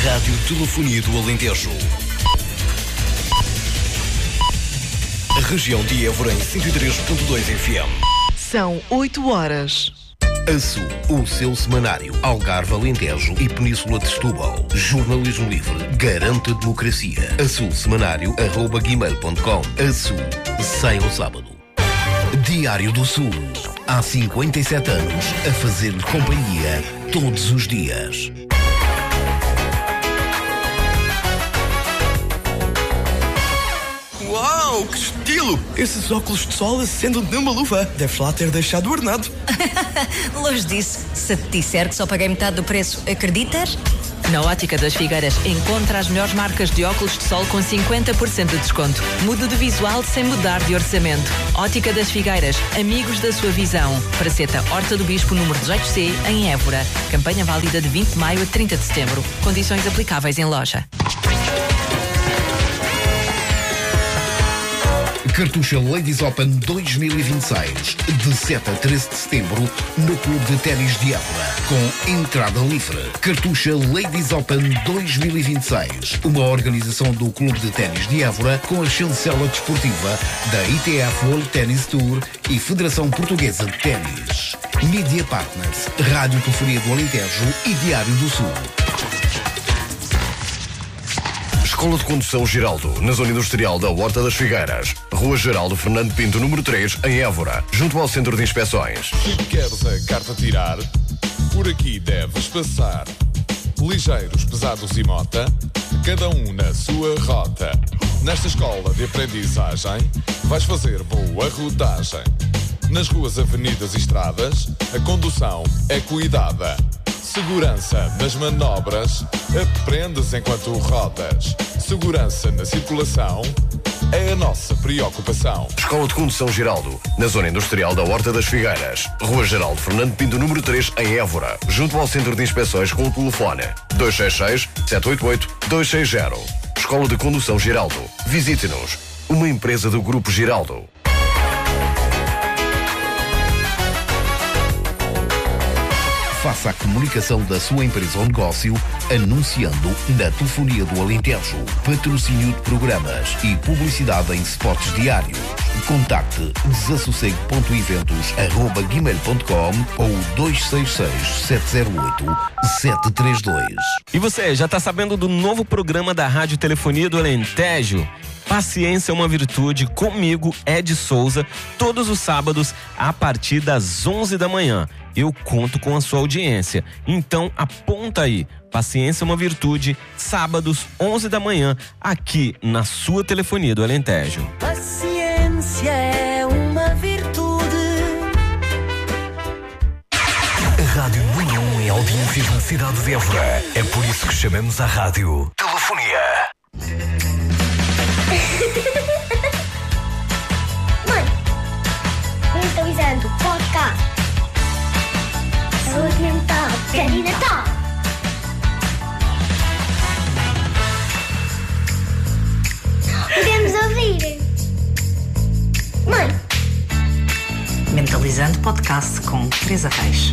Rádio Telefonia do Alentejo. A região de Évora em 103.2 FM. São 8 horas. A Sul, o seu semanário Algarve, Alentejo e Península de Setúbal. Jornalismo livre, garante a democracia. A Sul Semanário @gmail.com. A Sul, sai ao sábado. Diário do Sul. Há 57 anos a fazer-lhe companhia todos os dias. Uau, que estilo! Esses óculos de sol acendem numa luva. Deves lá ter deixado ornado. Longe disso. Se te disser que só paguei metade do preço, acreditas? Na Ótica das Figueiras, encontra as melhores marcas de óculos de sol com 50% de desconto. Mude de visual sem mudar de orçamento. Ótica das Figueiras, amigos da sua visão. Praceta Horta do Bispo, número 18C, em Évora. Campanha válida de 20 de maio a 30 de setembro. Condições aplicáveis em loja. Cartucha Ladies Open 2026, de 7 a 13 de setembro, no Clube de Ténis de Évora, com entrada livre. Cartucha Ladies Open 2026, uma organização do Clube de Ténis de Évora, com a chancela desportiva da ITF World Tennis Tour e Federação Portuguesa de Ténis. Media Partners, Rádio Telefonia do Alentejo e Diário do Sul. Escola de Condução Geraldo, na Zona Industrial da Horta das Figueiras. Rua Geraldo Fernando Pinto, número 3, em Évora, junto ao Centro de Inspeções. Se queres a carta tirar, por aqui deves passar. Ligeiros, pesados e mota, cada um na sua rota. Nesta escola de aprendizagem, vais fazer boa rodagem. Nas ruas, avenidas e estradas, a condução é cuidada. Segurança nas manobras, aprendes enquanto rodas. Segurança na circulação é a nossa preocupação. Escola de Condução Geraldo, na Zona Industrial da Horta das Figueiras. Rua Geraldo Fernando Pinto, número 3, em Évora, junto ao Centro de Inspeções, com o telefone 266-788-260. Escola de Condução Geraldo. Visite-nos. Uma empresa do Grupo Geraldo. Faça a comunicação da sua empresa ou negócio anunciando na Telefonia do Alentejo. Patrocínio de programas e publicidade em spots diários. Contacte desassossego.eventos@gmail.com ou 266-708-732. E você, já está sabendo do novo programa da Rádio Telefonia do Alentejo? Paciência é uma virtude, comigo, Ed Souza, todos os sábados a partir das 11 da manhã. Eu conto com a sua audiência, então aponta aí. Paciência é uma virtude, sábados, 11 da manhã, aqui na sua Telefonia do Alentejo. Paciência é uma virtude. A rádio número 1 em audiências na cidade de Évora. É por isso que chamamos a rádio Telefonia. Mãe, mentalizando podcast. Saúde mental, Feliz Natal. Podemos ouvir. Mãe. Mentalizando podcast com Teresa Reis.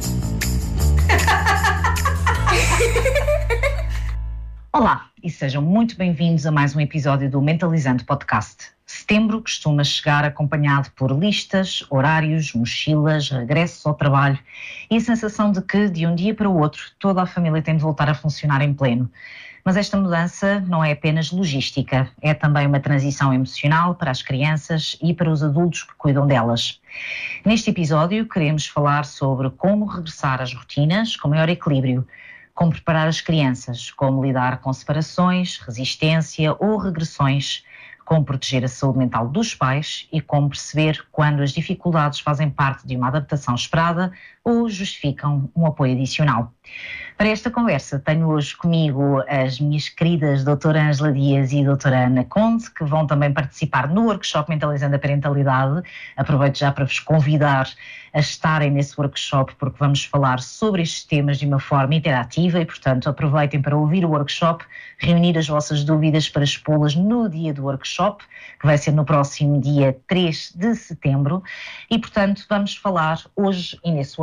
Olá e sejam muito bem-vindos a mais um episódio do Mentalizando Podcast. Setembro costuma chegar acompanhado por listas, horários, mochilas, regressos ao trabalho e a sensação de que, de um dia para o outro, toda a família tem de voltar a funcionar em pleno. Mas esta mudança não é apenas logística, é também uma transição emocional para as crianças e para os adultos que cuidam delas. Neste episódio queremos falar sobre como regressar às rotinas com maior equilíbrio, como preparar as crianças, como lidar com separações, resistência ou regressões, como proteger a saúde mental dos pais e como perceber quando as dificuldades fazem parte de uma adaptação esperada ou justificam um apoio adicional. Para esta conversa tenho hoje comigo as minhas queridas doutora Ângela Dias e doutora Ana Conde, que vão também participar no workshop Mentalizando a Parentalidade. Aproveito já para vos convidar a estarem nesse workshop, porque vamos falar sobre estes temas de uma forma interativa e, portanto, aproveitem para ouvir o workshop, reunir as vossas dúvidas para expô-las no dia do workshop, que vai ser no próximo dia 3 de setembro. E, portanto, vamos falar hoje e nesse workshop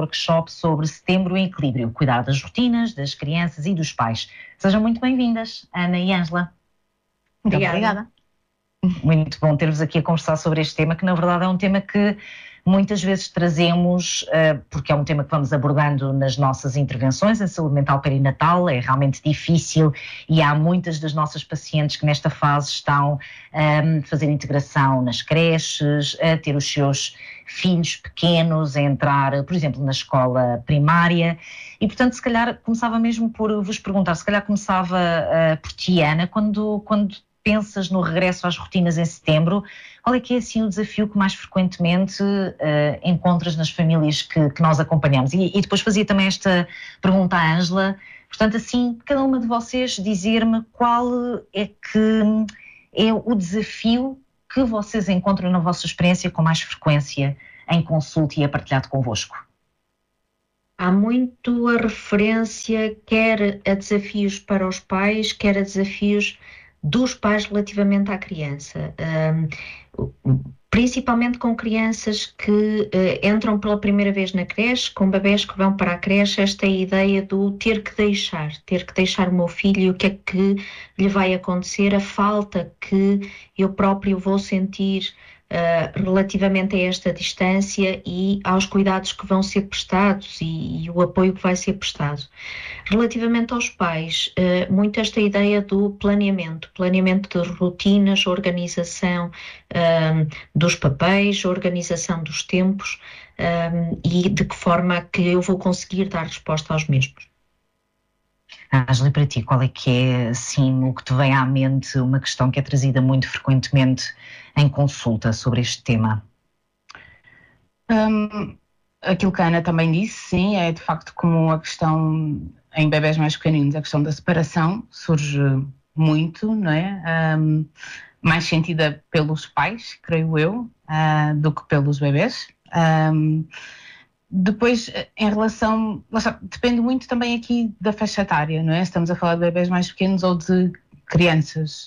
workshop sobre Setembro em Equilíbrio, cuidar das rotinas, das crianças e dos pais. Sejam muito bem-vindas, Ana e Ângela. Muito obrigada. Muito bom ter-vos aqui a conversar sobre este tema, que na verdade é um tema que muitas vezes trazemos, porque é um tema que vamos abordando nas nossas intervenções em saúde mental perinatal. É realmente difícil e há muitas das nossas pacientes que nesta fase estão a fazer integração nas creches, a ter os seus filhos pequenos, a entrar, por exemplo, na escola primária. E, portanto, se calhar começava mesmo por vos perguntar, se calhar começava por ti, Ana, quando pensas no regresso às rotinas em setembro, qual é que é assim o desafio que mais frequentemente encontras nas famílias que nós acompanhamos? E depois fazia também esta pergunta à Ângela, portanto assim, cada uma de vocês dizer-me qual é que é o desafio que vocês encontram na vossa experiência com mais frequência em consulta e é partilhado convosco. Há muito a referência quer a desafios para os pais, quer a desafios dos pais relativamente à criança, principalmente com crianças que entram pela primeira vez na creche, com bebés que vão para a creche, esta ideia do ter que deixar o meu filho, e o que é que lhe vai acontecer, a falta que eu próprio vou sentir relativamente a esta distância e aos cuidados que vão ser prestados e o apoio que vai ser prestado. Relativamente aos pais, muito esta ideia do planeamento de rotinas, organização dos papéis, organização dos tempos e de que forma que eu vou conseguir dar resposta aos mesmos. Ângela, para ti, qual é que é, assim, o que te vem à mente, uma questão que é trazida muito frequentemente em consulta sobre este tema? Aquilo que a Ana também disse, sim, é de facto como a questão em bebés mais pequeninos, a questão da separação surge muito, não é? Mais sentida pelos pais, creio eu, do que pelos bebés. Depois, em relação, depende muito também aqui da faixa etária, não é? Estamos a falar de bebés mais pequenos ou de crianças,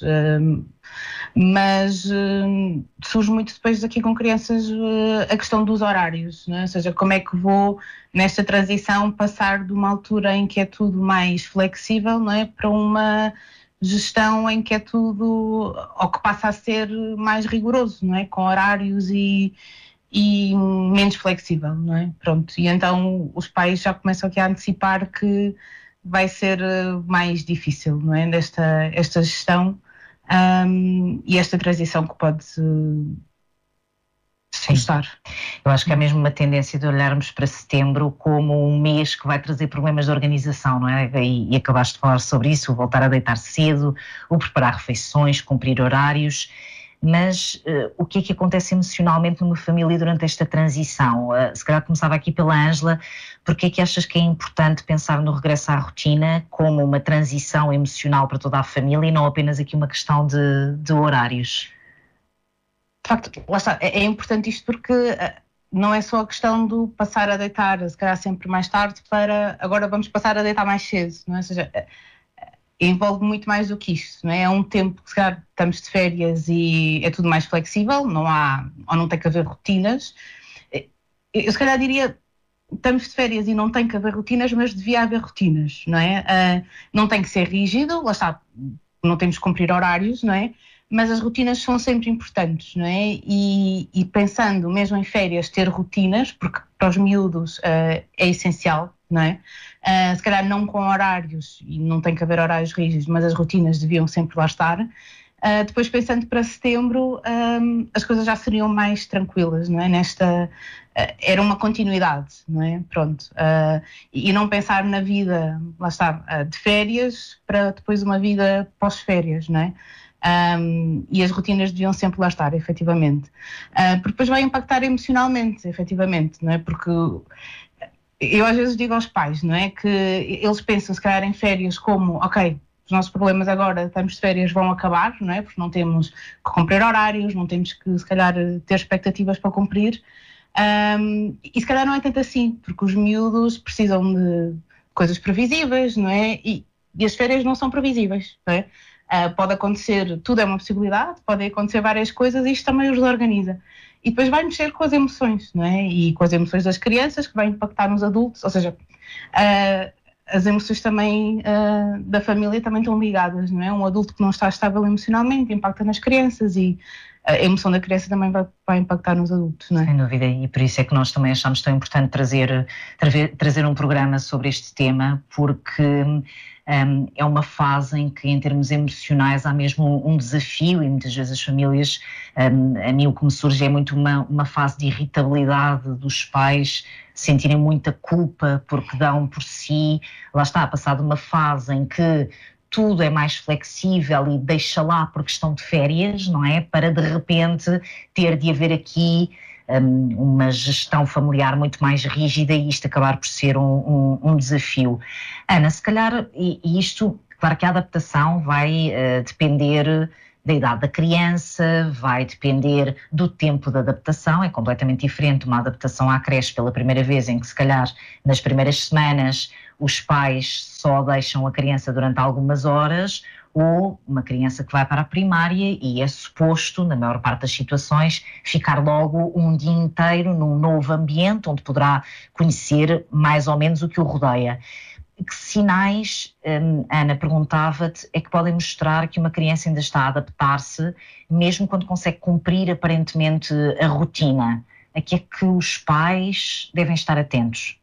mas surge muito depois aqui com crianças a questão dos horários, não é? Ou seja, como é que vou nesta transição passar de uma altura em que é tudo mais flexível, não é, para uma gestão em que é tudo, ou que passa a ser mais rigoroso, não é, com horários e menos flexível, não é? Pronto, e então os pais já começam aqui a antecipar que vai ser mais difícil, não é? Esta gestão e esta transição que pode custar. Eu acho que há mesmo uma tendência de olharmos para setembro como um mês que vai trazer problemas de organização, não é? E acabaste de falar sobre isso, o voltar a deitar cedo, o preparar refeições, cumprir horários. Mas o que é que acontece emocionalmente numa família durante esta transição? Se calhar começava aqui pela Ângela, porque é que achas que é importante pensar no regresso à rotina como uma transição emocional para toda a família e não apenas aqui uma questão de horários? De facto, lá está, é importante isto porque não é só a questão do passar a deitar, se calhar sempre mais tarde, para agora vamos passar a deitar mais cedo, não é? Ou seja, envolve muito mais do que isto, não é? É um tempo que se calhar estamos de férias e é tudo mais flexível, não há, ou não tem que haver rotinas. Eu se calhar diria, estamos de férias e não tem que haver rotinas, mas devia haver rotinas, não é? Não tem que ser rígido, lá está, não temos que cumprir horários, não é? Mas as rotinas são sempre importantes, não é? E pensando mesmo em férias ter rotinas, porque para os miúdos é essencial, não é? Se calhar não com horários, e não tem que haver horários rígidos, mas as rotinas deviam sempre lá estar. Depois, pensando para setembro, as coisas já seriam mais tranquilas, não é? Era uma continuidade, não é? Pronto. E não pensar na vida, lá está, de férias para depois uma vida pós-férias, não é? E as rotinas deviam sempre lá estar, efetivamente. Porque depois vai impactar emocionalmente, efetivamente, não é? Porque eu às vezes digo aos pais, não é? Que eles pensam, se calhar, em férias como, ok, os nossos problemas agora, estamos de férias, vão acabar, não é? Porque não temos que cumprir horários, não temos que, se calhar, ter expectativas para cumprir. E se calhar não é tanto assim, porque os miúdos precisam de coisas previsíveis, não é? E as férias não são previsíveis, não é? Pode acontecer, tudo é uma possibilidade, podem acontecer várias coisas e isto também os organiza. e depois vai mexer com as emoções, não é? E com as emoções das crianças, que vai impactar nos adultos, ou seja, as emoções também da família também estão ligadas, não é? Um adulto que não está estável emocionalmente impacta nas crianças e a emoção da criança também vai impactar nos adultos, não é? Sem dúvida, e por isso é que nós também achamos tão importante trazer um programa sobre este tema, porque é uma fase em que, em termos emocionais, há mesmo um desafio, e muitas vezes as famílias, a mim o que me surge é muito uma fase de irritabilidade dos pais, sentirem muita culpa porque dão por si, lá está, passado uma fase em que tudo é mais flexível e deixa lá por questão de férias, não é? Para de repente ter de haver aqui uma gestão familiar muito mais rígida e isto acabar por ser um desafio. Ana, se calhar, e isto, claro que a adaptação vai depender da idade da criança, vai depender do tempo de adaptação, é completamente diferente uma adaptação à creche pela primeira vez, em que se calhar nas primeiras semanas os pais só deixam a criança durante algumas horas, ou uma criança que vai para a primária e é suposto, na maior parte das situações, ficar logo um dia inteiro num novo ambiente onde poderá conhecer mais ou menos o que o rodeia. Que sinais, Ana, perguntava-te, é que podem mostrar que uma criança ainda está a adaptar-se, mesmo quando consegue cumprir aparentemente a rotina? A que é que os pais devem estar atentos?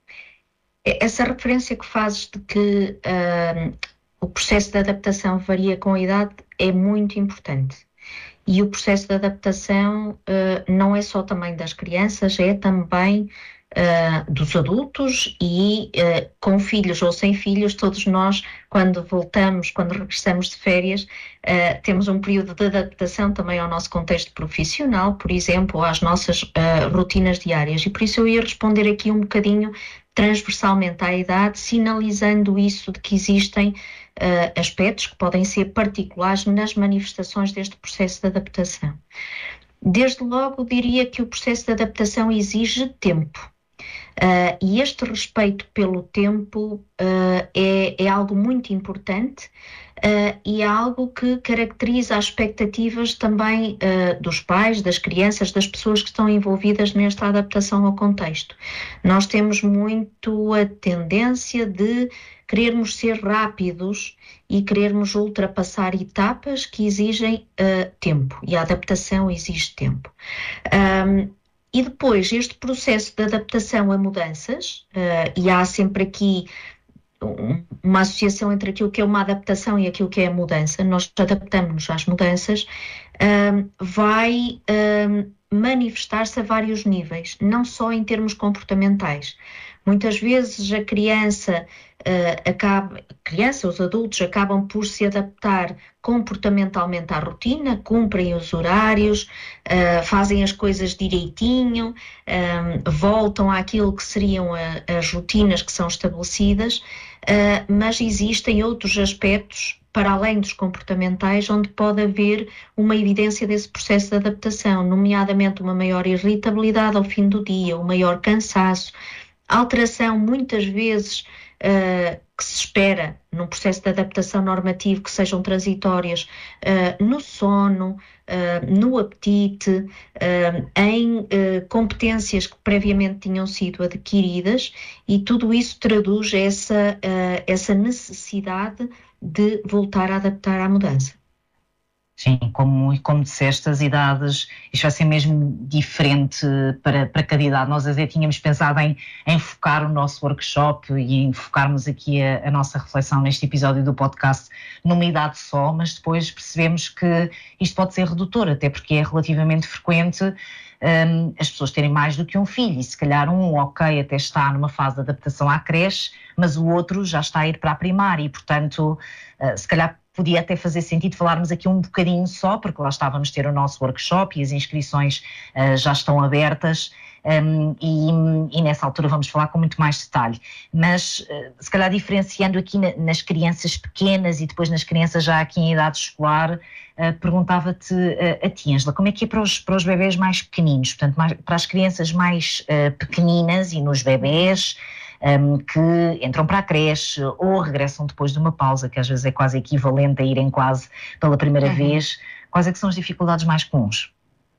Essa referência que fazes de que o processo de adaptação varia com a idade é muito importante. E o processo de adaptação não é só também das crianças, é também dos adultos e com filhos ou sem filhos, todos nós, quando regressamos de férias, temos um período de adaptação também ao nosso contexto profissional, por exemplo, às nossas rotinas diárias. E por isso eu ia responder aqui um bocadinho transversalmente à idade, sinalizando isso de que existem aspectos que podem ser particulares nas manifestações deste processo de adaptação. Desde logo, diria que o processo de adaptação exige tempo. E este respeito pelo tempo é algo muito importante e é algo que caracteriza as expectativas também dos pais, das crianças, das pessoas que estão envolvidas nesta adaptação ao contexto. Nós temos muito a tendência de querermos ser rápidos e querermos ultrapassar etapas que exigem tempo, e a adaptação exige tempo. E depois, este processo de adaptação a mudanças, e há sempre aqui uma associação entre aquilo que é uma adaptação e aquilo que é a mudança, nós adaptamos-nos às mudanças, vai manifestar-se a vários níveis, não só em termos comportamentais. Muitas vezes a criança, os adultos acabam por se adaptar comportamentalmente à rotina, cumprem os horários, fazem as coisas direitinho, voltam àquilo que seriam as rotinas que são estabelecidas, mas existem outros aspectos para além dos comportamentais, onde pode haver uma evidência desse processo de adaptação, nomeadamente uma maior irritabilidade ao fim do dia, um maior cansaço, alteração muitas vezes que se espera num processo de adaptação normativo que sejam transitórias no sono, no apetite, em competências que previamente tinham sido adquiridas, e tudo isso traduz essa necessidade de voltar a adaptar à mudança. Sim, como disseste, as idades, isto vai ser mesmo diferente para cada idade. Nós até tínhamos pensado em focar o nosso workshop e em focarmos aqui a nossa reflexão neste episódio do podcast numa idade só, mas depois percebemos que isto pode ser redutor, até porque é relativamente frequente as pessoas terem mais do que um filho, e se calhar até está numa fase de adaptação à creche, mas o outro já está a ir para a primária, e portanto, se calhar podia até fazer sentido falarmos aqui um bocadinho só, porque lá estávamos a ter o nosso workshop e as inscrições já estão abertas, e nessa altura vamos falar com muito mais detalhe. Mas se calhar diferenciando aqui nas crianças pequenas e depois nas crianças já aqui em idade escolar, perguntava-te a ti, Ângela, como é que é para os bebés mais pequeninos, portanto para as crianças mais pequeninas e nos bebés que entram para a creche ou regressam depois de uma pausa, que às vezes é quase equivalente a irem quase pela primeira vez, quais é que são as dificuldades mais comuns?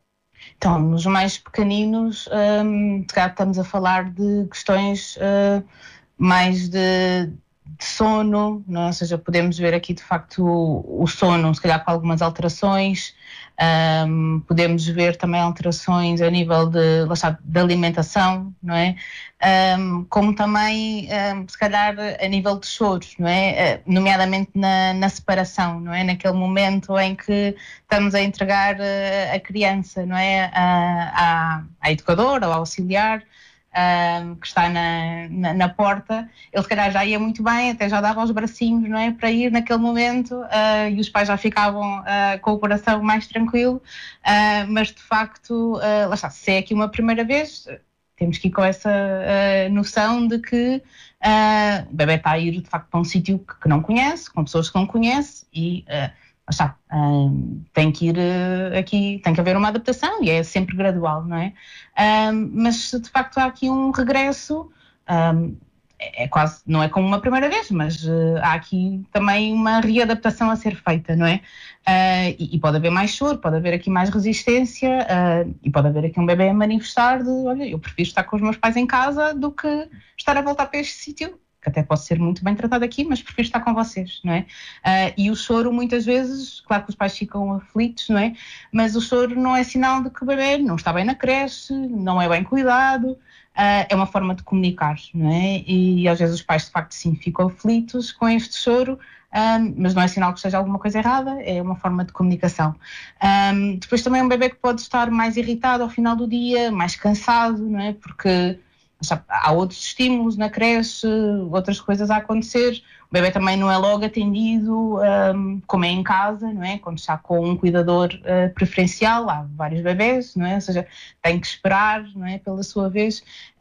Então, nos mais pequeninos, se calhar estamos a falar de questões mais de sono, não é? Ou seja, podemos ver aqui de facto o sono, se calhar com algumas alterações. Podemos ver também alterações a nível de alimentação, não é? Como também, se calhar, a nível de choros, não é? Nomeadamente na separação, não é? Naquele momento em que estamos a entregar a criança, não é? À educadora ou ao auxiliar, que está na porta, ele se calhar já ia muito bem, até já dava os bracinhos, não é, para ir naquele momento, e os pais já ficavam com o coração mais tranquilo, mas de facto, lá está, se é aqui uma primeira vez, temos que ir com essa noção de que o bebê está a ir de facto para um sítio que não conhece, com pessoas que não conhece, e tem que ir aqui, tem que haver uma adaptação e é sempre gradual, não é? Mas de facto há aqui um regresso, é quase, não é como uma primeira vez, mas há aqui também uma readaptação a ser feita, não é? E pode haver mais choro, pode haver aqui mais resistência, e pode haver aqui um bebê a manifestar de, olha, eu prefiro estar com os meus pais em casa do que estar a voltar para este sítio, que até pode ser muito bem tratado aqui, mas prefiro estar com vocês, não é? E o choro muitas vezes, claro que os pais ficam aflitos, não é? Mas o choro não é sinal de que o bebê não está bem na creche, não é bem cuidado, é uma forma de comunicar, não é? E às vezes os pais de facto sim ficam aflitos com este choro, mas não é sinal que esteja alguma coisa errada, é uma forma de comunicação. Depois também é um bebê que pode estar mais irritado ao final do dia, mais cansado, não é? Porque há outros estímulos na creche, outras coisas a acontecer. O bebê também não é logo atendido como é em casa, não é? Quando está com um cuidador preferencial, há vários bebés, não é? Ou seja, tem que esperar, não é? Pela sua vez.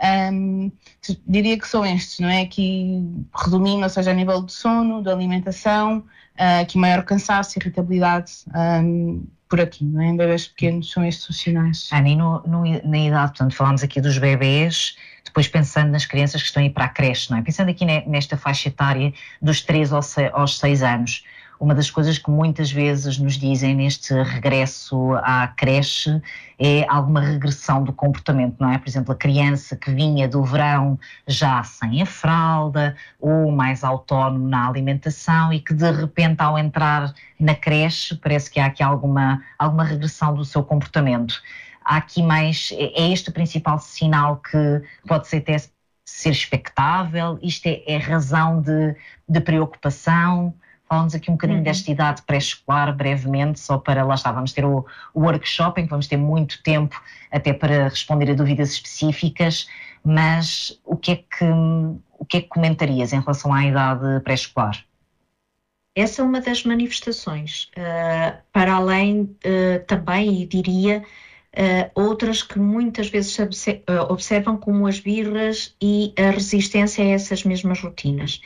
Diria que são estes, não é? Que resumindo, ou seja, a nível de sono, de alimentação, que maior cansaço, irritabilidade, por aqui, não é? Em bebés pequenos são estes os sinais. Ana, e na idade, portanto, falámos aqui dos bebés, depois pensando nas crianças que estão a ir para a creche, não é? Pensando aqui nesta faixa etária dos 3 aos 6 anos, uma das coisas que muitas vezes nos dizem neste regresso à creche é alguma regressão do comportamento, não é? Por exemplo, a criança que vinha do verão já sem a fralda ou mais autónomo na alimentação e que de repente ao entrar na creche parece que há aqui alguma regressão do seu comportamento. Há aqui mais, é este o principal sinal que pode ser até ser expectável? Isto é razão de preocupação? Falamos aqui um bocadinho desta idade pré-escolar, brevemente, só para, lá está, vamos ter o workshop, em que vamos ter muito tempo até para responder a dúvidas específicas, mas o que é que comentarias em relação à idade pré-escolar? Essa é uma das manifestações, para além também, e diria, outras que muitas vezes se observam como as birras e a resistência a essas mesmas rotinas.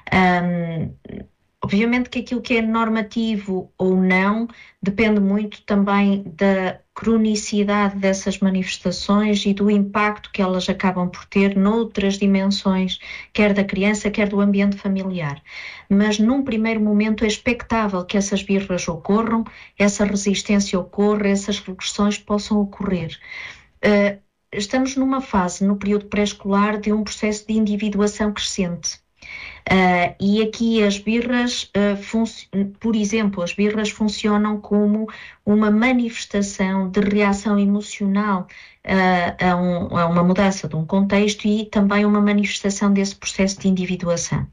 Obviamente que aquilo que é normativo ou não depende muito também da cronicidade dessas manifestações e do impacto que elas acabam por ter noutras dimensões, quer da criança, quer do ambiente familiar. Mas num primeiro momento é expectável que essas birras ocorram, essa resistência ocorra, essas regressões possam ocorrer. Estamos numa fase, no período pré-escolar, de um processo de individuação crescente. E aqui as birras, por exemplo, as birras funcionam como uma manifestação de reação emocional a uma mudança de um contexto e também uma manifestação desse processo de individuação.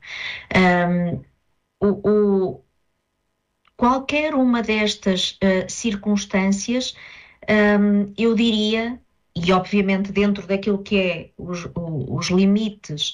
Qualquer uma destas circunstâncias, eu diria, e obviamente dentro daquilo que é os limites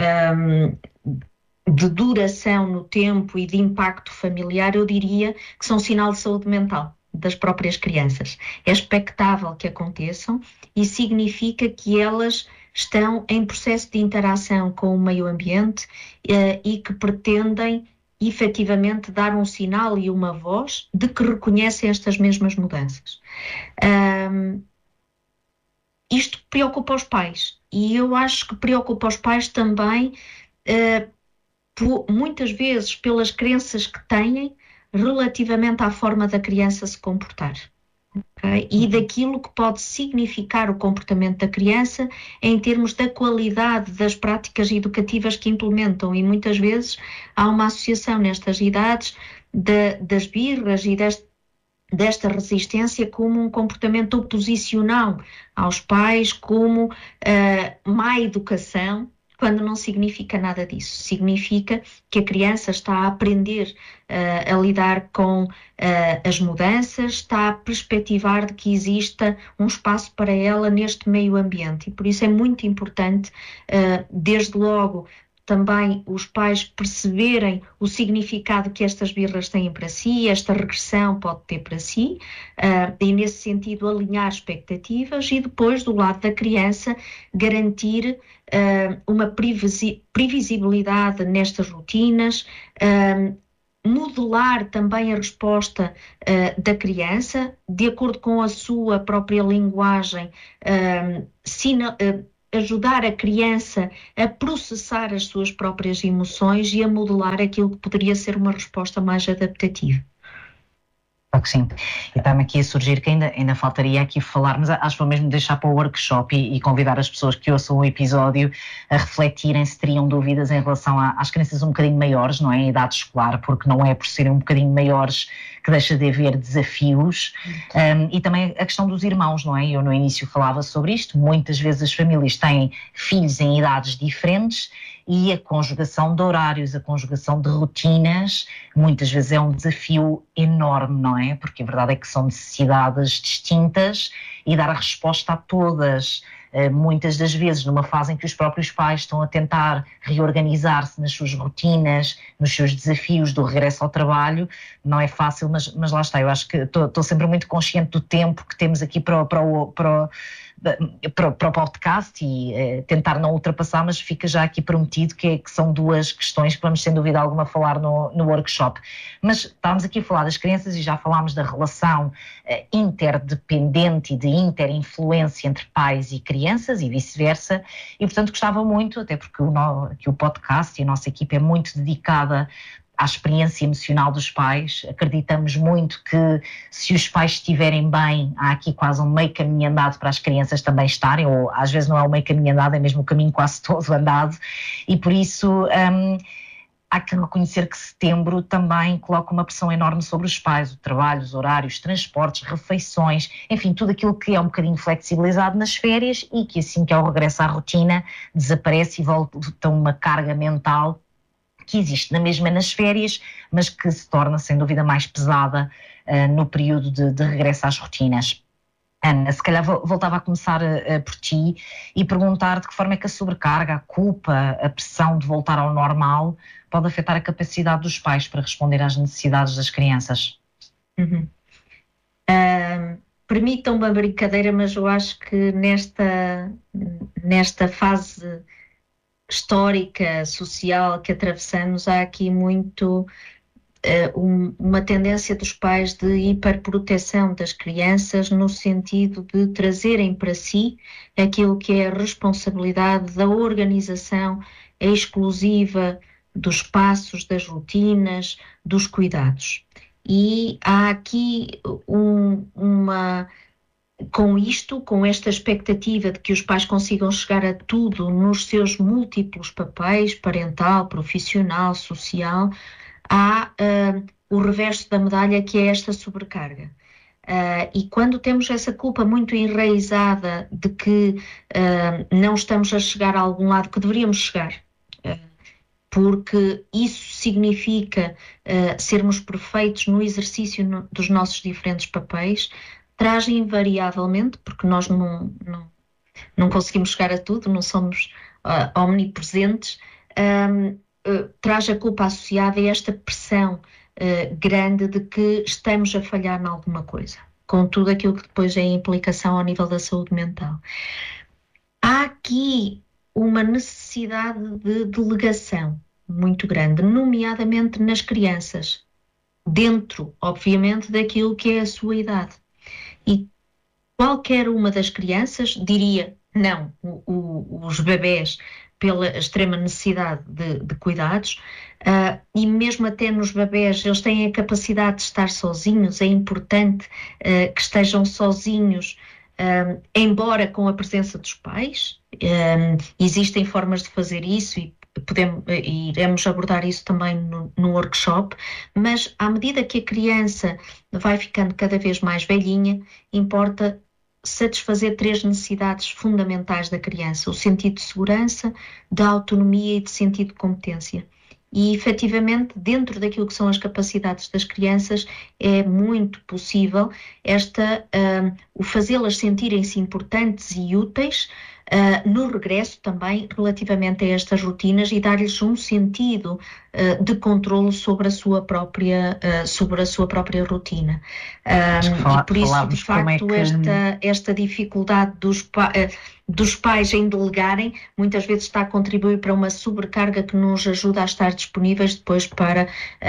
de duração no tempo e de impacto familiar, eu diria que são sinal de saúde mental das próprias crianças. É expectável que aconteçam e significa que elas estão em processo de interação com o meio ambiente e que pretendem efetivamente dar um sinal e uma voz de que reconhecem estas mesmas mudanças. Isto preocupa os pais e eu acho que preocupa os pais também muitas vezes pelas crenças que têm relativamente à forma da criança se comportar. Okay? E daquilo que pode significar o comportamento da criança em termos da qualidade das práticas educativas que implementam. E muitas vezes há uma associação nestas idades das birras e desta resistência como um comportamento oposicional aos pais, como má educação, quando não significa nada disso. Significa que a criança está a aprender a lidar com as mudanças, está a perspectivar de que exista um espaço para ela neste meio ambiente. E por isso é muito importante, desde logo, também os pais perceberem o significado que estas birras têm para si, esta regressão pode ter para si, e nesse sentido alinhar expectativas e depois do lado da criança garantir uma previsibilidade nestas rotinas, modelar também a resposta da criança de acordo com a sua própria linguagem, ajudar a criança a processar as suas próprias emoções e a modelar aquilo que poderia ser uma resposta mais adaptativa. Claro que sim. E está-me aqui a surgir que ainda faltaria aqui falar, mas acho que vou mesmo deixar para o workshop e convidar as pessoas que ouçam o episódio a refletirem se teriam dúvidas em relação às crianças um bocadinho maiores, não é? Em idade escolar, porque não é por serem um bocadinho maiores que deixa de haver desafios. E também a questão dos irmãos, não é? Eu no início falava sobre isto, muitas vezes as famílias têm filhos em idades diferentes e a conjugação de horários, a conjugação de rotinas, muitas vezes é um desafio enorme, não é? Porque a verdade é que são necessidades distintas e dar a resposta a todas, muitas das vezes numa fase em que os próprios pais estão a tentar reorganizar-se nas suas rotinas, nos seus desafios do regresso ao trabalho, não é fácil, mas lá está, eu acho que estou sempre muito consciente do tempo que temos aqui para o podcast e tentar não ultrapassar, mas fica já aqui prometido que são duas questões que vamos sem dúvida alguma falar no workshop. Mas estávamos aqui a falar das crianças e já falámos da relação interdependente e de interinfluência entre pais e crianças e vice-versa, e portanto gostava muito, até porque o podcast e a nossa equipe é muito dedicada à experiência emocional dos pais. Acreditamos muito que se os pais estiverem bem, há aqui quase um meio caminho andado para as crianças também estarem, ou às vezes não é o meio caminho andado, é mesmo o caminho quase todo andado, e por isso há que reconhecer que setembro também coloca uma pressão enorme sobre os pais, o trabalho, os horários, transportes, refeições, enfim, tudo aquilo que é um bocadinho flexibilizado nas férias e que assim que é o regresso à rotina desaparece e volta a uma carga mental que existe na mesma nas férias, mas que se torna sem dúvida mais pesada no período de regresso às rotinas. Ana, se calhar voltava a começar por ti e perguntar de que forma é que a sobrecarga, a culpa, a pressão de voltar ao normal pode afetar a capacidade dos pais para responder às necessidades das crianças. Permitam uma brincadeira, mas eu acho que nesta fase histórica, social que atravessamos, há aqui muito uma tendência dos pais de hiperproteção das crianças no sentido de trazerem para si aquilo que é a responsabilidade da organização exclusiva dos espaços, das rotinas, dos cuidados. E há aqui com esta expectativa de que os pais consigam chegar a tudo nos seus múltiplos papéis, parental, profissional, social, há o reverso da medalha, que é esta sobrecarga. E quando temos essa culpa muito enraizada de que não estamos a chegar a algum lado que deveríamos chegar, porque isso significa sermos perfeitos no exercício dos nossos diferentes papéis, traz invariavelmente, porque nós não conseguimos chegar a tudo, não somos omnipresentes, traz a culpa associada a esta pressão grande de que estamos a falhar em alguma coisa, com tudo aquilo que depois é a implicação ao nível da saúde mental. Há aqui uma necessidade de delegação muito grande, nomeadamente nas crianças, dentro, obviamente, daquilo que é a sua idade. E qualquer uma das crianças, diria, não, os bebés, pela extrema necessidade de cuidados, e mesmo até nos bebés, eles têm a capacidade de estar sozinhos. É importante que estejam sozinhos, embora com a presença dos pais. Existem formas de fazer isso e iremos abordar isso também no workshop, mas à medida que a criança vai ficando cada vez mais velhinha, importa satisfazer 3 necessidades fundamentais da criança: o sentido de segurança, de autonomia e de sentido de competência. E, efetivamente, dentro daquilo que são as capacidades das crianças, é muito possível o fazê-las sentirem-se importantes e úteis, no regresso também relativamente a estas rotinas, e dar-lhes um sentido de controlo sobre a sua própria rotina. E por isso, de facto, esta dificuldade dos pais em delegarem muitas vezes está a contribuir para uma sobrecarga que nos ajuda a estar disponíveis depois para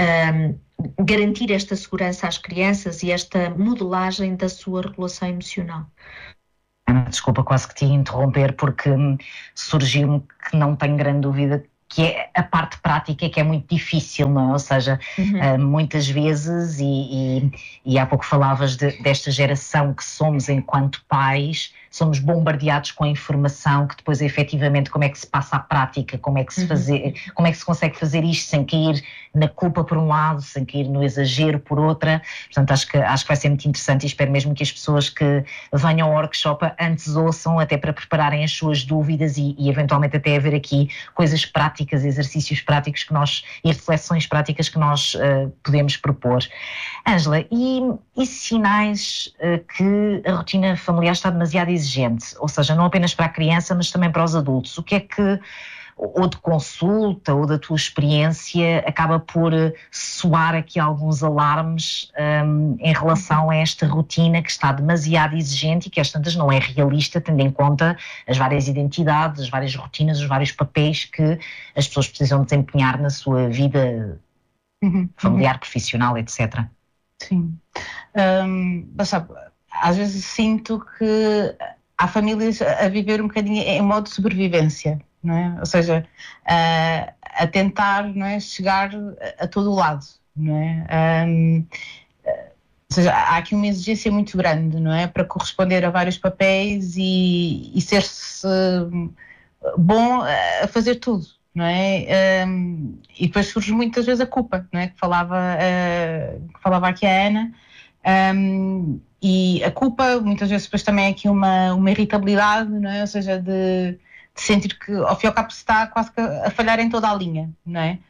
garantir esta segurança às crianças e esta modelagem da sua regulação emocional. Desculpa, quase que te ia interromper, porque surgiu-me, que não tenho grande dúvida, que é a parte prática, que é muito difícil, não é? Ou seja, muitas vezes, e há pouco falavas desta geração que somos enquanto pais, somos bombardeados com a informação que depois efetivamente como é que se passa à prática, como é que se consegue fazer isto sem cair na culpa por um lado, sem cair no exagero por outra. Portanto, acho que vai ser muito interessante, e espero mesmo que as pessoas que venham ao workshop antes ouçam, até para prepararem as suas dúvidas e eventualmente até haver aqui coisas práticas, exercícios práticos e reflexões práticas que nós podemos propor. Ângela, e sinais que a rotina familiar está demasiado exigente, ou seja, não apenas para a criança, mas também para os adultos? O que é que, ou de consulta, ou da tua experiência, acaba por soar aqui alguns alarmes em relação a esta rotina que está demasiado exigente e que às tantas não é realista, tendo em conta as várias identidades, as várias rotinas, os vários papéis que as pessoas precisam desempenhar na sua vida familiar, profissional, etc. Sim. Às vezes sinto que há famílias a viver um bocadinho em modo de sobrevivência, não é? Ou seja, a tentar, não é, chegar a todo o lado, não é? Ou seja, há aqui uma exigência muito grande, não é? Para corresponder a vários papéis e ser-se bom a fazer tudo, não é? E depois surge muitas vezes a culpa, não é? Que falava aqui a Ana. E a culpa, muitas vezes depois também é aqui uma irritabilidade, não é? Ou seja, de sentir que ao fim e ao cabo se está quase que a falhar em toda a linha, não é?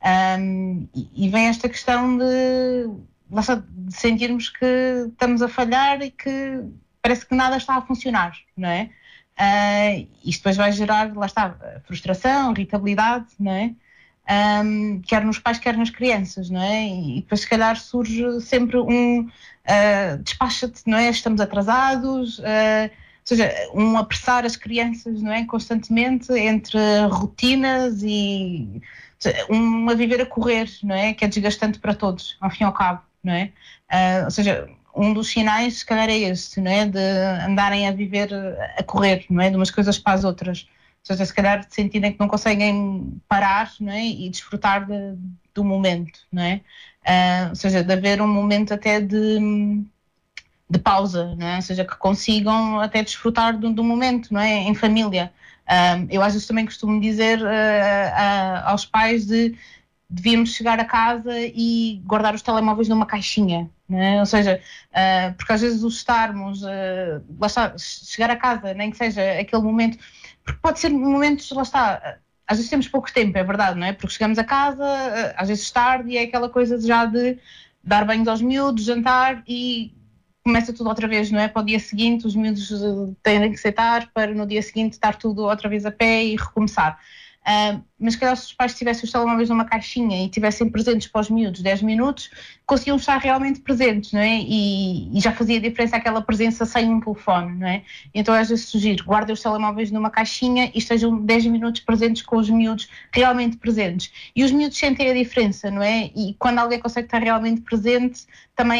E vem esta questão de sentirmos que estamos a falhar e que parece que nada está a funcionar, não é? Isto depois vai gerar, lá está, frustração, irritabilidade, não é? Quer nos pais, quer nas crianças, não é? E depois se calhar surge sempre despacha-te, não é? Estamos atrasados, ou seja, apressar as crianças, não é? Constantemente entre rotinas e a viver a correr, não é? Que é desgastante para todos, ao fim e ao cabo, não é? Ou seja, um dos sinais, se calhar, é este, não é? De andarem a viver a correr, não é? De umas coisas para as outras. Ou seja, se calhar de sentirem que não conseguem parar, não é? E desfrutar do momento, não é? Ou seja, de haver um momento até de pausa, não é? Ou seja, que consigam até desfrutar do momento, não é? Em família. Eu às vezes também costumo dizer aos pais devíamos chegar a casa e guardar os telemóveis numa caixinha, não é? Ou seja, porque às vezes o estarmos, lá está, chegar a casa, nem que seja aquele momento, porque pode ser momentos, lá está, às vezes temos pouco tempo, é verdade, não é? Porque chegamos a casa, às vezes tarde, e é aquela coisa já de dar banhos aos miúdos, jantar, e começa tudo outra vez, não é? Para o dia seguinte, os miúdos têm que sentar para no dia seguinte estar tudo outra vez a pé e recomeçar. Mas se calhar se os pais tivessem os telemóveis numa caixinha e tivessem presentes para os miúdos 10 minutos, conseguiam estar realmente presentes, não é? E já fazia diferença aquela presença sem um telefone, não é? Então às vezes sugiro, guardem os telemóveis numa caixinha e estejam 10 minutos presentes com os miúdos, realmente presentes. E os miúdos sentem a diferença, não é? E quando alguém consegue estar realmente presente, também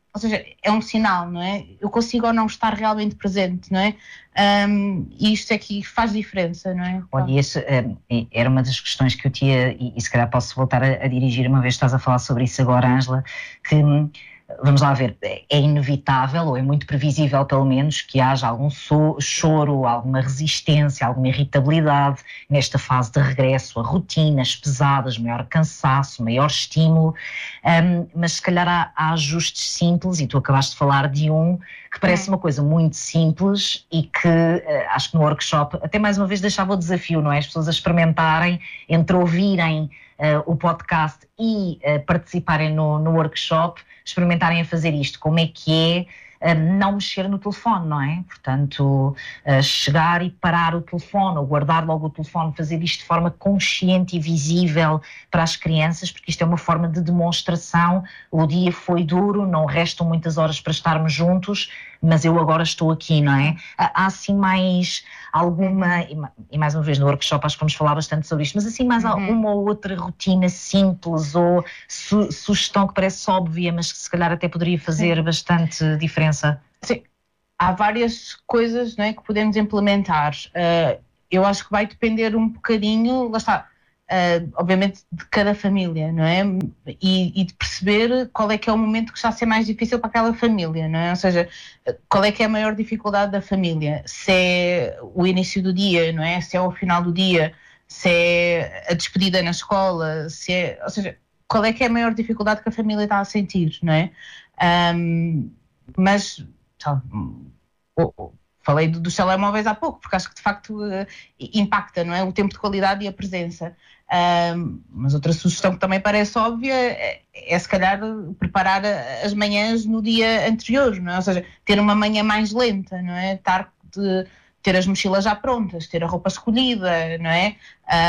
ou seja, é um sinal, não é? Eu consigo ou não estar realmente presente, não é? E isto é que faz diferença, não é? Olha, isso era uma das questões que eu tinha, e se calhar posso voltar a dirigir, uma vez que estás a falar sobre isso agora, Ângela, que, vamos lá ver, é inevitável, ou é muito previsível pelo menos, que haja algum choro, alguma resistência, alguma irritabilidade nesta fase de regresso a rotinas pesadas, maior cansaço, maior estímulo, mas se calhar há ajustes simples, e tu acabaste de falar de um que parece uma coisa muito simples e que acho que no workshop, até mais uma vez deixava o desafio, não é? As pessoas a experimentarem, entre ouvirem o podcast e participarem no workshop, experimentarem a fazer isto, como é que é não mexer no telefone, não é? Portanto, chegar e parar o telefone, ou guardar logo o telefone, fazer isto de forma consciente e visível para as crianças, porque isto é uma forma de demonstração. O dia foi duro, não restam muitas horas para estarmos juntos, mas eu agora estou aqui, não é? Há assim mais alguma, e mais uma vez no workshop acho que vamos falar bastante sobre isto, mas assim mais uma ou outra rotina simples ou sugestão que parece óbvia, mas que se calhar até poderia fazer bastante diferença. Sim, há várias coisas, não é, que podemos implementar. Eu acho que vai depender um bocadinho, lá está, obviamente de cada família, não é? E de perceber qual é que é o momento que está a ser mais difícil para aquela família, não é? Ou seja, qual é que é a maior dificuldade da família? Se é o início do dia, não é? Se é o final do dia, se é a despedida na escola, se é, ou seja, qual é que é a maior dificuldade que a família está a sentir, não é? Mas falei dos telemóveis há pouco, porque acho que de facto impacta, não é? O tempo de qualidade e a presença. Mas outra sugestão que também parece óbvia é se calhar preparar as manhãs no dia anterior, não é? Ou seja, ter uma manhã mais lenta, não é? Ter as mochilas já prontas, ter a roupa escolhida, não é?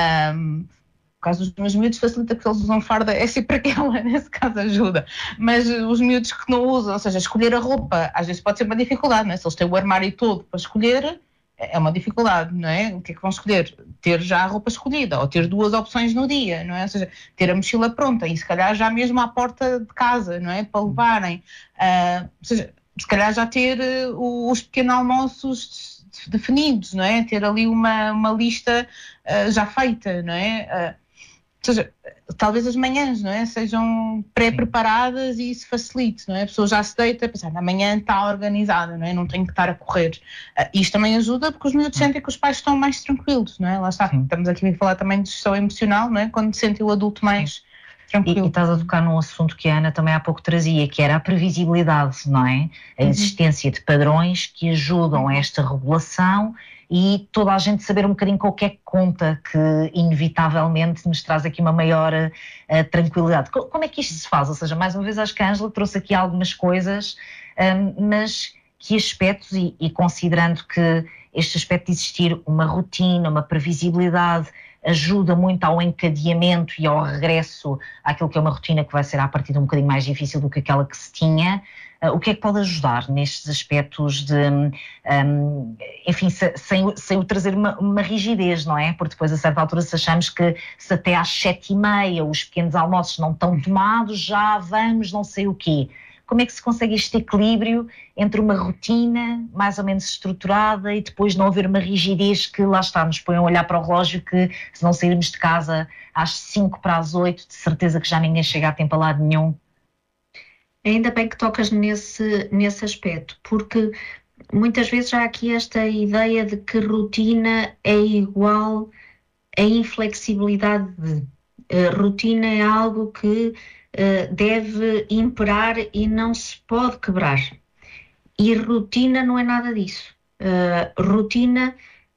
No caso dos meus miúdos facilita porque eles usam farda, é sempre aquela, nesse caso ajuda. Mas os miúdos que não usam, ou seja, escolher a roupa, às vezes pode ser uma dificuldade, não é? Se eles têm o armário todo para escolher, é uma dificuldade, não é? O que é que vão escolher? Ter já a roupa escolhida, ou ter 2 opções no dia, não é? Ou seja, ter a mochila pronta e se calhar já mesmo à porta de casa, não é? Para levarem. Ou seja, se calhar já ter os pequenos almoços definidos, não é? Ter ali uma lista já feita, não é? Ou seja, talvez as manhãs, não é? Sejam pré-preparadas e isso facilite, não é? A pessoa já se deita a pensar, amanhã está organizada, não é? Não tem que estar a correr. Isto também ajuda porque os miúdos sentem que os pais estão mais tranquilos, não é? Lá está, estamos aqui a falar também de gestão emocional, não é? Quando sentem o adulto mais tranquilo. E estás a tocar num assunto que a Ana também há pouco trazia, que era a previsibilidade, não é? A existência de padrões que ajudam a esta regulação e toda a gente saber um bocadinho qual é que conta, que inevitavelmente nos traz aqui uma maior tranquilidade. Como é que isto se faz? Ou seja, mais uma vez acho que a Ângela trouxe aqui algumas coisas, mas que aspectos, e considerando que este aspecto de existir uma rotina, uma previsibilidade, ajuda muito ao encadeamento e ao regresso àquilo que é uma rotina que vai ser à partida um bocadinho mais difícil do que aquela que se tinha. O que é que pode ajudar nestes aspectos de, enfim, sem o trazer uma rigidez, não é? Porque depois a certa altura se achamos que se até às 7h30 os pequenos almoços não estão tomados, já vamos não sei o quê. Como é que se consegue este equilíbrio entre uma rotina mais ou menos estruturada e depois não haver uma rigidez que lá está, nos põe a olhar para o relógio que se não sairmos de casa às 7:55, de certeza que já ninguém chega a tempo a lado nenhum? Ainda bem que tocas nesse aspecto, porque muitas vezes há aqui esta ideia de que rotina é igual a inflexibilidade de. Rotina é algo que deve imperar e não se pode quebrar. E rotina não é nada disso. A rotina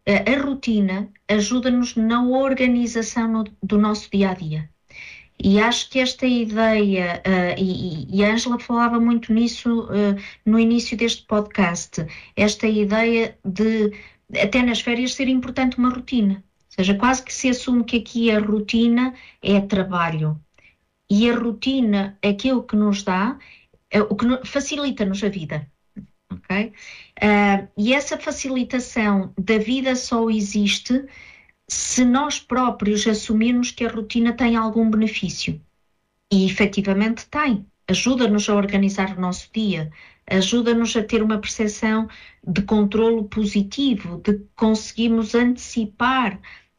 ajuda-nos na organização do nosso dia-a-dia. E acho que esta ideia, e a Ângela falava muito nisso no início deste podcast, esta ideia de, até nas férias, ser importante uma rotina. Ou seja, quase que se assume que aqui a rotina é trabalho. E a rotina, aquilo que nos dá, o que facilita-nos a vida. Okay? E essa facilitação da vida só existe se nós próprios assumirmos que a rotina tem algum benefício. E efetivamente tem. ajuda-nos a organizar o nosso dia, ajuda-nos a ter uma percepção de controlo positivo, de que conseguimos antecipar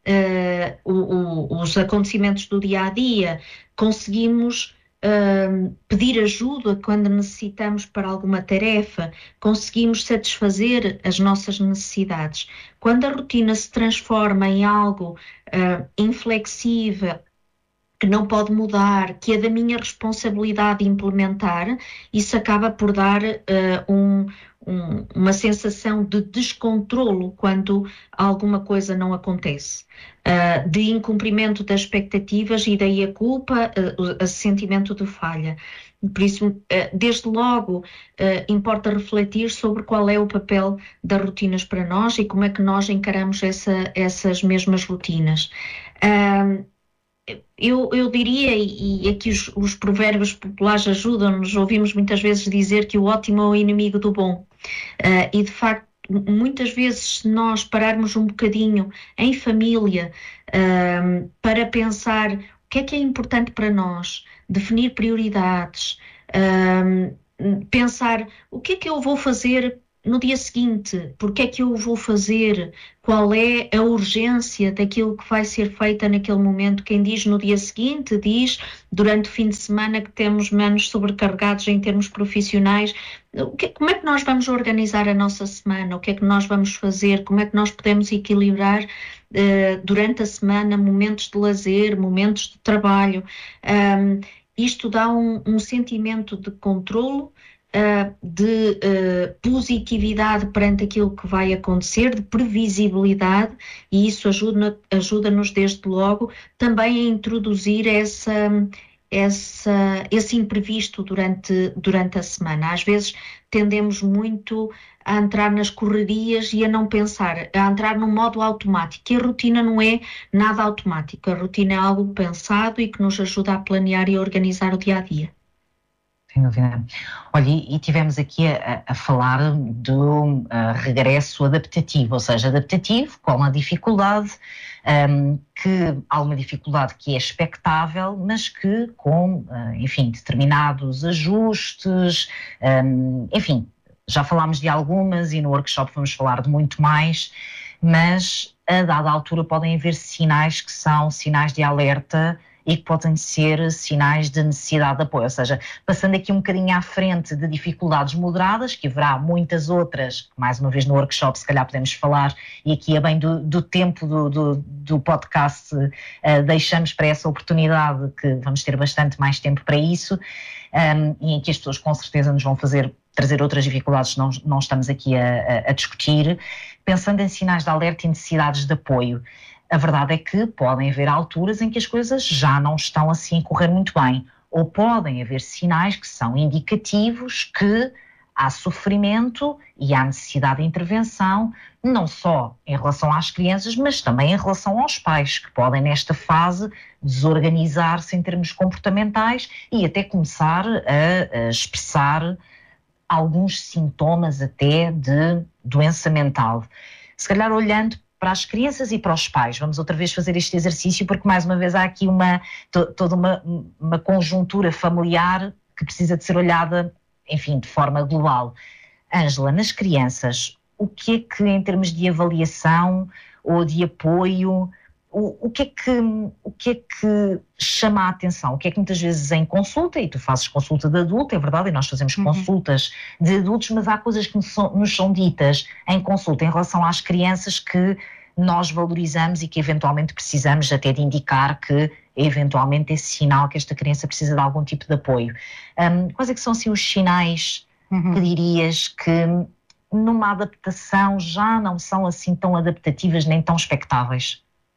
os acontecimentos do dia-a-dia, conseguimos pedir ajuda quando necessitamos para alguma tarefa, conseguimos satisfazer as nossas necessidades. Quando a rotina se transforma em algo inflexível, que não pode mudar, que é da minha responsabilidade implementar, isso acaba por dar uma sensação de descontrolo quando alguma coisa não acontece, de incumprimento das expectativas e daí a culpa, o sentimento de falha. Por isso, desde logo, importa refletir sobre qual é o papel das rotinas para nós e como é que nós encaramos essas mesmas rotinas. Eu diria, e aqui os provérbios populares ajudam-nos, ouvimos muitas vezes dizer que o ótimo é o inimigo do bom. E de facto, muitas vezes, se nós pararmos um bocadinho em família para pensar o que é importante para nós, definir prioridades, pensar o que é que eu vou fazer no dia seguinte, porque é que eu o vou fazer, qual é a urgência daquilo que vai ser feito naquele momento. Quem diz no dia seguinte, diz durante o fim de semana que temos menos sobrecarregados em termos profissionais. Como é que nós vamos organizar a nossa semana? O que é que nós vamos fazer? Como é que nós podemos equilibrar durante a semana momentos de lazer, momentos de trabalho? Isto dá um sentimento de controlo, de positividade perante aquilo que vai acontecer, de previsibilidade, e isso ajuda-nos desde logo também a introduzir esse imprevisto durante a semana. Às vezes tendemos muito a entrar nas correrias e a não pensar, a entrar num modo automático, e a rotina não é nada automático, a rotina é algo pensado e que nos ajuda a planear e a organizar o dia-a-dia. Sem dúvida. Olha, e tivemos aqui a falar do regresso adaptativo, ou seja, adaptativo com a dificuldade, que há uma dificuldade que é expectável, mas que com, enfim, determinados ajustes, enfim, já falámos de algumas e no workshop vamos falar de muito mais, mas a dada altura podem haver sinais que são sinais de alerta e que podem ser sinais de necessidade de apoio, ou seja, passando aqui um bocadinho à frente de dificuldades moderadas, que haverá muitas outras, que mais uma vez no workshop se calhar podemos falar, e aqui é bem do tempo do podcast, deixamos para essa oportunidade, que vamos ter bastante mais tempo para isso, e em que as pessoas com certeza nos vão trazer outras dificuldades que não estamos aqui a discutir, pensando em sinais de alerta e necessidades de apoio. A verdade é que podem haver alturas em que as coisas já não estão assim a correr muito bem, ou podem haver sinais que são indicativos que há sofrimento e há necessidade de intervenção, não só em relação às crianças, mas também em relação aos pais, que podem nesta fase desorganizar-se em termos comportamentais e até começar a expressar alguns sintomas até de doença mental. Se calhar olhando para as crianças e para os pais, vamos outra vez fazer este exercício, porque mais uma vez há aqui toda uma conjuntura familiar que precisa de ser olhada, enfim, de forma global. Ângela, nas crianças, o que é que em termos de avaliação ou de apoio, o que é que chama a atenção? O que é que muitas vezes em consulta, e tu fazes consulta de adulto, é verdade, e nós fazemos consultas de adultos, mas há coisas que nos são ditas em consulta em relação às crianças que nós valorizamos e que eventualmente precisamos até de indicar que eventualmente esse sinal que esta criança precisa de algum tipo de apoio. Quais é que são assim os sinais que dirias que numa adaptação já não são assim tão adaptativas nem tão expectáveis?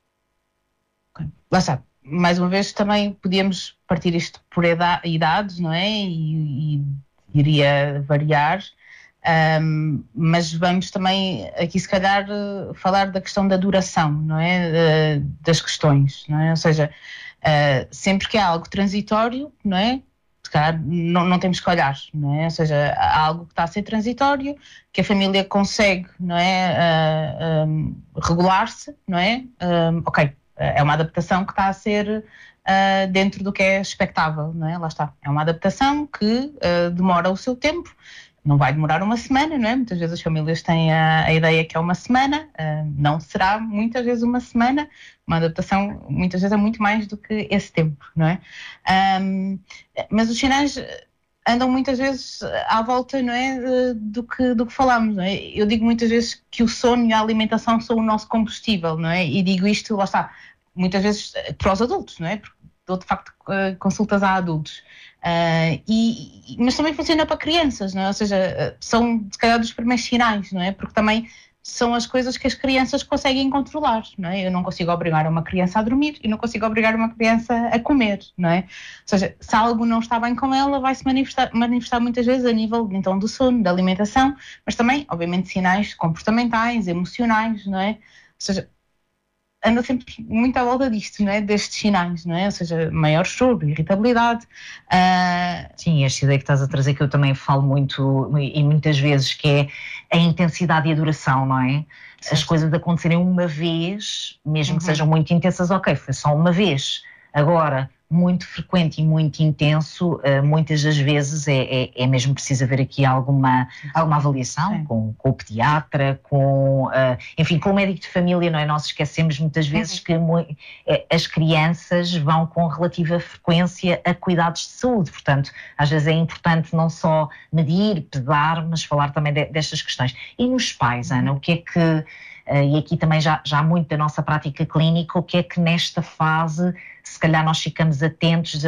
Lá está, mais uma vez também podíamos partir isto por idades, não é? E iria variar, mas vamos também aqui se calhar falar da questão da duração, não é? Das questões, não é? Ou seja, sempre que há algo transitório, não é? Se calhar não temos que olhar, não é? Ou seja, há algo que está a ser transitório, que a família consegue, não é? Regular-se, não é? Ok. É uma adaptação que está a ser dentro do que é expectável, não é? Lá está. É uma adaptação que demora o seu tempo. Não vai demorar uma semana, não é? Muitas vezes as famílias têm a ideia que é uma semana, não será muitas vezes uma semana, uma adaptação muitas vezes é muito mais do que esse tempo, não é? Mas os sinais andam muitas vezes à volta, não é, do que falámos, não é? Eu digo muitas vezes que o sono e a alimentação são o nosso combustível, não é? E digo isto, lá está, muitas vezes para os adultos, não é? Porque dou de facto consultas a adultos. Mas também funciona para crianças, não é? Ou seja, são se calhar dos primeiros sinais, não é? Porque também são as coisas que as crianças conseguem controlar, não é? Eu não consigo obrigar uma criança a dormir e não consigo obrigar uma criança a comer, não é? Ou seja, se algo não está bem com ela, vai se manifestar muitas vezes a nível então do sono, da alimentação, mas também, obviamente, sinais comportamentais, emocionais, não é? Ou seja, anda sempre muito à volta disto, não é? Destes sinais, não é? Ou seja, maior choro, irritabilidade. Sim, esta ideia que estás a trazer, que eu também falo muito e muitas vezes, que é a intensidade e a duração, não é? Sim. As coisas acontecerem uma vez, mesmo que sejam muito intensas, ok, foi só uma vez. Agora, muito frequente e muito intenso, muitas das vezes é mesmo preciso haver aqui alguma avaliação com o pediatra, enfim, com o médico de família, não é? Nós esquecemos muitas vezes que as crianças vão com relativa frequência a cuidados de saúde, portanto, às vezes é importante não só medir, pesar, mas falar também destas questões. E nos pais, Ana, o que é que... E aqui também já muito da nossa prática clínica, o que é que nesta fase, se calhar nós ficamos atentos